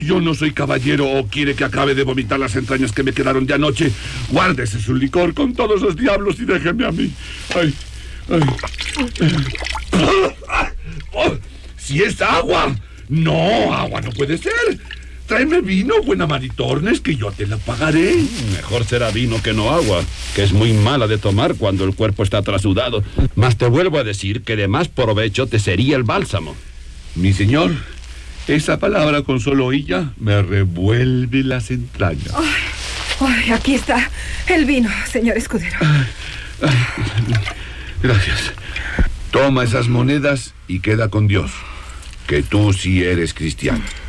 Yo no soy caballero o quiere que acabe de vomitar las entrañas que me quedaron de anoche. Guárdese su licor con todos los diablos y déjeme a mí. Ay, ay. Oh, ¡si es agua! No, agua no puede ser. Tráeme vino, buena Maritornes, que yo te la pagaré. Mejor será vino que no agua, que es muy mala de tomar cuando el cuerpo está trasudado. Mas te vuelvo a decir que de más provecho te sería el bálsamo. Mi señor, esa palabra con solo oírla me revuelve las entrañas. Ay, aquí está el vino, señor escudero. Gracias. Toma esas monedas y queda con Dios, que tú sí eres cristiano.